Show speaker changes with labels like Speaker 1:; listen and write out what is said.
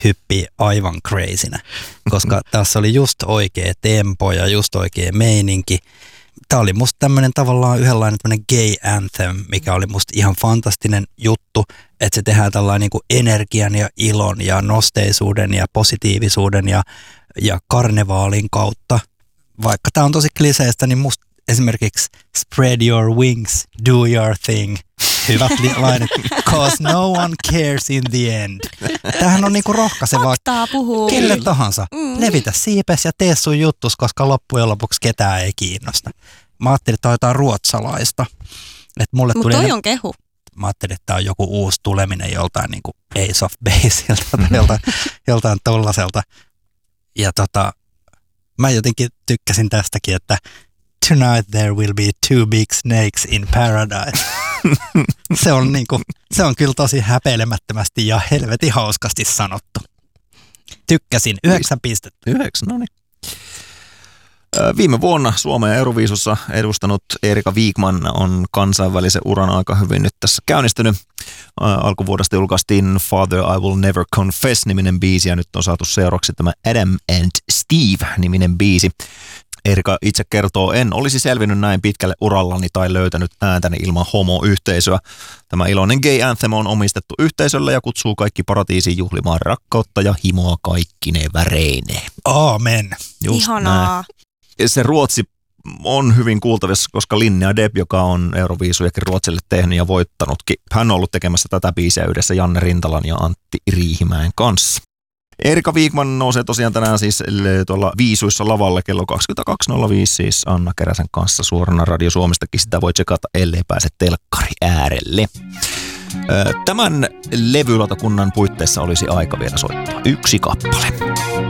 Speaker 1: hyppii aivan crazynä, koska tässä oli just oikea tempo ja just oikea meininki. Tämä oli musta tämmöinen tavallaan yhdenlainen gay anthem, mikä oli musta ihan fantastinen juttu, että se tehdään tällainen niin kuin energian ja ilon ja nosteisuuden ja positiivisuuden ja karnevaalin kautta. Vaikka tämä on tosi kliseistä, niin musta esimerkiksi spread your wings, do your thing. Hyvät lainet, cause no one cares in the end. Tämähän on niinku rohkaisevaa kelle tahansa. Levitä siipes ja tee sun juttus, koska loppujen lopuksi ketään ei kiinnosta. Mä ajattelin, että tämä on jotain ruotsalaista. Mutta
Speaker 2: toi on kehu.
Speaker 1: Mä ajattelin, että tämä on joku uusi tuleminen joltain niinku Ace of Baselta tai joltain tollaselta. Ja mä jotenkin tykkäsin tästäkin, että tonight there will be 2 big snakes in paradise. Se on kyllä tosi häpeilemättömästi ja helvetin hauskasti sanottu. Tykkäsin. 9 pistettä.
Speaker 3: 9, no niin. Viime vuonna Suomea Euroviisussa edustanut Erika Wigman on kansainvälisen uran aika hyvin nyt tässä käynnistynyt. Alkuvuodesta julkaistiin Father I Will Never Confess-niminen biisi ja nyt on saatu seuraavaksi tämä Adam and Steve-niminen biisi. Erika itse kertoo, en olisi selvinnyt näin pitkälle urallani tai löytänyt ääntäni ilman homoyhteisöä. Tämä iloinen gay anthem on omistettu yhteisölle ja kutsuu kaikki paratiisiin juhlimaan rakkautta ja himoa kaikkine väreineen.
Speaker 1: Aamen.
Speaker 2: Just ihanaa.
Speaker 3: Näin. Se ruotsi on hyvin kuultavissa, koska Linnea Deb, joka on Euroviisujakin Ruotsille tehnyt ja voittanutkin, hän on ollut tekemässä tätä biisiä yhdessä Janne Rintalan ja Antti Riihimäen kanssa. Erika Wigman nousee tosiaan tänään siis tuolla Viisuissa lavalle kello 22.05 siis Anna Keräsen kanssa suorana Radio Suomestakin. Sitä voi tsekata, ellei pääse telkkari äärelle. Tämän levylautakunnan puitteissa olisi aika vielä soittaa 1 kappale.